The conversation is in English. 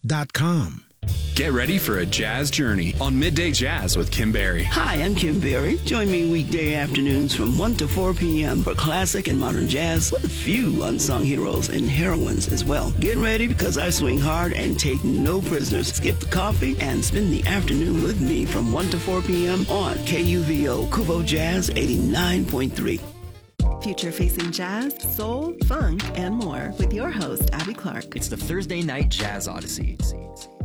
jazz.com. Get ready for a jazz journey on Midday Jazz with Kim Berry. Hi, I'm Kim Berry. Join me weekday afternoons from 1 to 4 p.m. for classic and modern jazz with a few unsung heroes and heroines as well. Get ready because I swing hard and take no prisoners. Skip the coffee and spend the afternoon with me from 1 to 4 p.m. on KUVO Kuvo Jazz 89.3. Future-facing jazz, soul, funk, and more with your host, Abby Clark. It's the Thursday Night Jazz Odyssey.